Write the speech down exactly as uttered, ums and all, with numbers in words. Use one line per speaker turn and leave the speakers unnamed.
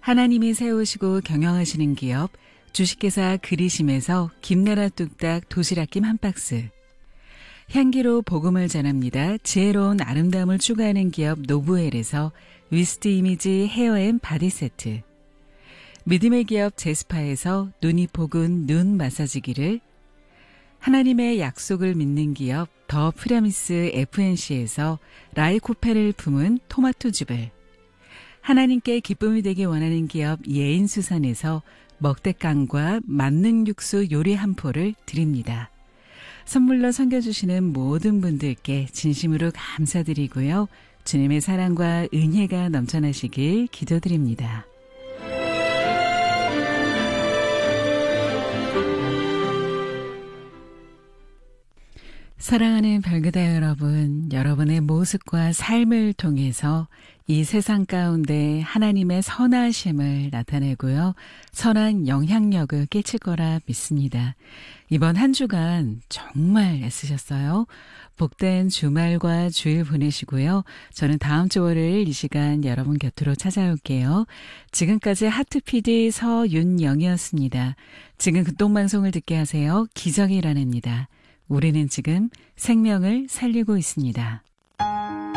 하나님이 세우시고 경영하시는 기업 주식회사 그리심에서 김나라 뚝딱 도시락김 한 박스, 향기로 복음을 전합니다. 지혜로운 아름다움을 추구하는 기업 노브웰에서 위스트 이미지 헤어앤 바디 세트, 믿음의 기업 제스파에서 눈이 복은 눈 마사지기를, 하나님의 약속을 믿는 기업 더 프라미스 에프엔씨에서 라이코페를 품은 토마토즙을, 하나님께 기쁨이 되기 원하는 기업 예인수산에서 먹대깡과 만능 육수 요리 한 포를 드립니다. 선물로 섬겨주시는 모든 분들께 진심으로 감사드리고요. 주님의 사랑과 은혜가 넘쳐나시길 기도드립니다. 사랑하는 별그대 여러분, 여러분의 모습과 삶을 통해서 이 세상 가운데 하나님의 선하심을 나타내고요. 선한 영향력을 끼칠 거라 믿습니다. 이번 한 주간 정말 애쓰셨어요. 복된 주말과 주일 보내시고요. 저는 다음 주 월요일 이 시간 여러분 곁으로 찾아올게요. 지금까지 하트피디 서윤영이었습니다. 지금 극동방송을 듣게 하세요. 기적이 일어납니다. 우리는 지금 생명을 살리고 있습니다.